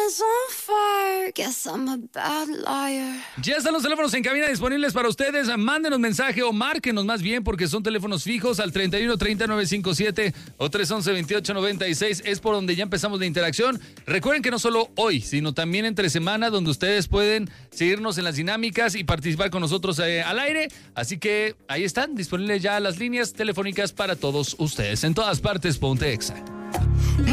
is on fire. Guess I'm a bad liar. Ya están los teléfonos en cabina disponibles para ustedes. Mándenos mensaje o márquenos más bien, porque son teléfonos fijos al 31 30 957 o 311 28 96. Es por donde ya empezamos la interacción. Recuerden que no solo hoy, sino también entre semana, donde ustedes pueden seguirnos en las dinámicas y participar con nosotros al aire. Así que ahí están disponibles ya las líneas telefónicas para todos ustedes. En todas partes, Ponte Exa.